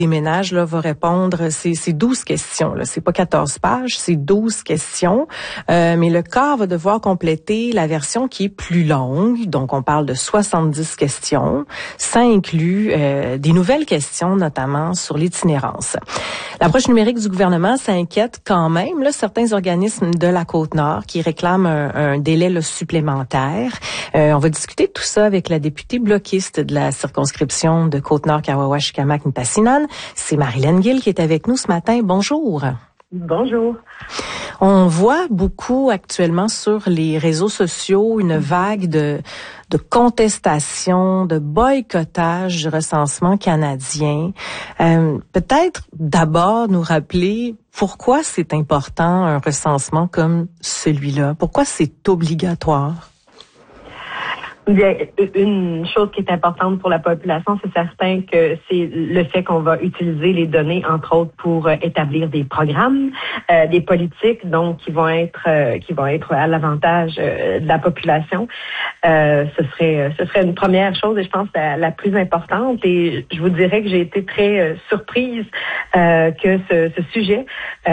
des ménages là, va répondre, c'est 12 questions. Là. C'est pas 14 pages, c'est 12 questions. Mais le corps va devoir compléter la version qui est plus longue. Donc, on parle de 70 questions. Ça inclut des nouvelles questions, notamment sur l'itinérance. L'approche numérique du gouvernement s'inquiète quand même là, certains organismes de la Côte-Nord qui réclament un délai là, supplémentaire. On va discuter de tout ça avec la députée bloquiste de la circonscription de Côte-Nord-Kawawa-Chikamak-Nitassinan. C'est Marilyn Gill qui est avec nous ce matin. Bonjour. Bonjour. On voit beaucoup actuellement sur les réseaux sociaux une vague de contestation, de boycottage du recensement canadien. Peut-être d'abord nous rappeler pourquoi c'est important un recensement comme celui-là. Pourquoi c'est obligatoire? Bien, une chose qui est importante pour la population, c'est certain que c'est le fait qu'on va utiliser les données, entre autres, pour établir des programmes, des politiques, donc qui vont être à l'avantage de la population. Ce serait une première chose, et je pense la plus importante. Et je vous dirais que j'ai été très surprise que ce sujet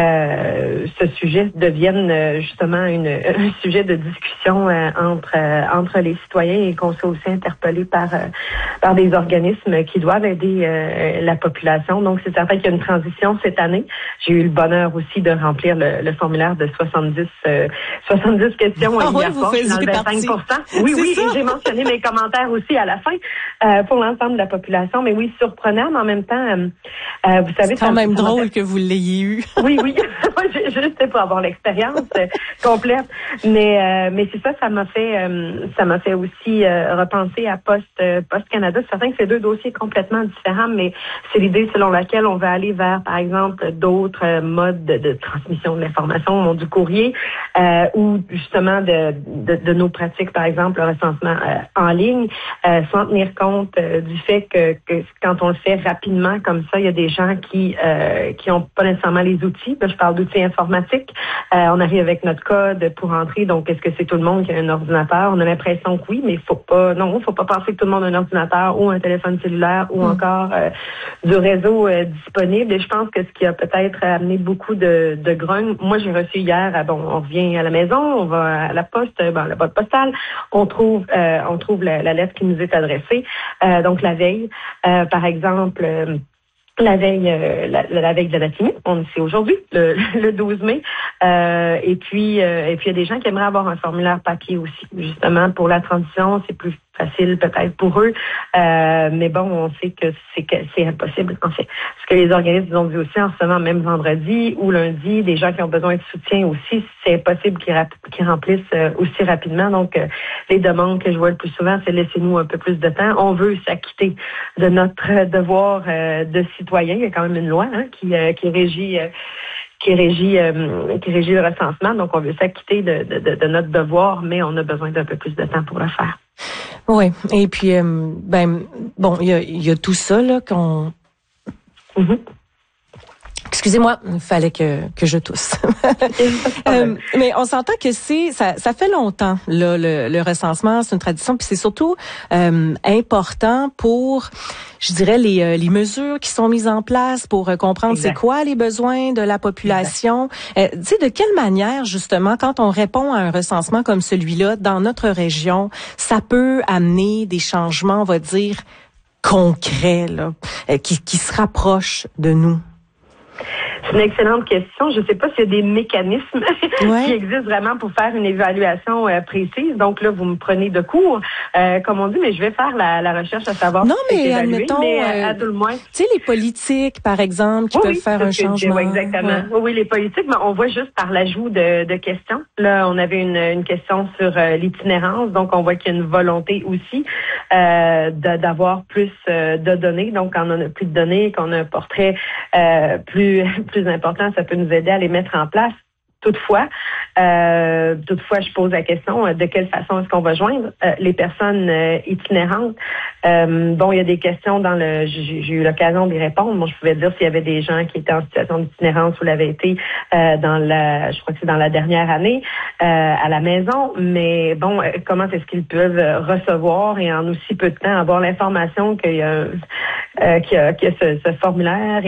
devienne justement un sujet de discussion entre les citoyens, et qu'on soit aussi interpellé par des organismes qui doivent aider la population. Donc, c'est certain qu'il y a une transition cette année. J'ai eu le bonheur aussi de remplir le formulaire de 70 questions hier soir, dans le 25%. Oui, et j'ai mentionné mes commentaires aussi à la fin pour l'ensemble de la population. Mais oui, surprenant, mais en même temps, vous savez... C'est quand même drôle que vous l'ayez eu. Oui. Juste pour avoir l'expérience complète. Mais c'est ça m'a fait aussi repenser à Post Canada. C'est certain que c'est deux dossiers complètement différents, mais c'est l'idée selon laquelle on va aller vers, par exemple, d'autres modes de transmission de l'information, du courrier, ou justement de nos pratiques, par exemple, le recensement en ligne, sans tenir compte du fait que quand on le fait rapidement comme ça, il y a des gens qui ont pas nécessairement les outils. Là, je parle d'outils informatiques. On arrive avec notre code pour entrer. Donc, est-ce que c'est tout le monde qui a un ordinateur? On a l'impression que oui, mais faut pas penser que tout le monde a un ordinateur ou un téléphone cellulaire ou encore du réseau disponible. Et je pense que ce qui a peut-être amené beaucoup de grogne, moi j'ai reçu hier, on revient à la maison, on va à la poste, la boîte postale, on trouve la lettre qui nous est adressée. Donc la veille, par exemple, la veille de la Latini, c'est aujourd'hui, le 12 mai. Et puis il y a des gens qui aimeraient avoir un formulaire papier aussi, justement pour la transition, c'est plus facile peut-être pour eux, mais bon, on sait que c'est impossible en fait. Ce que les organismes ont dit aussi en ce moment, même vendredi ou lundi, des gens qui ont besoin de soutien aussi, c'est impossible qu'ils remplissent aussi rapidement. Donc, les demandes que je vois le plus souvent, c'est laissez-nous un peu plus de temps. On veut s'acquitter de notre devoir de citoyen. Il y a quand même une loi qui régit le recensement. Donc, on veut s'acquitter de notre devoir, mais on a besoin d'un peu plus de temps pour le faire. Oui. Et puis, il y a tout ça, là, qu'on... Mm-hmm. Excusez-moi, il fallait que je tousse. Mais on s'entend que ça fait longtemps là le recensement, c'est une tradition, puis c'est surtout important pour, je dirais, les mesures qui sont mises en place pour comprendre c'est quoi les besoins de la population. Tu sais, de quelle manière justement, quand on répond à un recensement comme celui-là dans notre région, ça peut amener des changements, on va dire concrets là, qui se rapprochent de nous. C'est une excellente question. Je ne sais pas s'il y a des mécanismes qui existent vraiment pour faire une évaluation précise. Donc là, vous me prenez de court, comme on dit, mais je vais faire la recherche à savoir non, si c'est mais évalué. Admettons, mais à tout le moins. Tu sais, les politiques, par exemple, qui peuvent faire un changement. Oui, exactement. Oui, les politiques, mais on voit juste par l'ajout de questions. Là, on avait une question sur l'itinérance, donc on voit qu'il y a une volonté aussi d'avoir plus de données. Donc, quand on a plus de données, qu'on a un portrait plus important, ça peut nous aider à les mettre en place. Toutefois, je pose la question de quelle façon est-ce qu'on va joindre les personnes itinérantes. Il y a des questions j'ai eu l'occasion d'y répondre. Moi, je pouvais dire s'il y avait des gens qui étaient en situation d'itinérance ou l'avaient été je crois que c'est dans la dernière année à la maison. Mais comment est-ce qu'ils peuvent recevoir et en aussi peu de temps avoir l'information qu'il y a ce formulaire